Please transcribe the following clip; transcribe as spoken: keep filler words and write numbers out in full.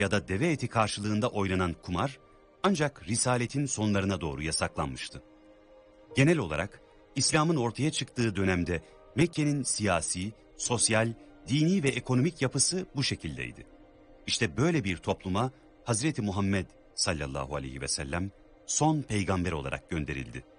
ya da deve eti karşılığında oynanan kumar ancak Risaletin sonlarına doğru yasaklanmıştı. Genel olarak İslam'ın ortaya çıktığı dönemde Mekke'nin siyasi, sosyal, dini ve ekonomik yapısı bu şekildeydi. İşte böyle bir topluma Hazreti Muhammed sallallahu aleyhi ve sellem son peygamber olarak gönderildi.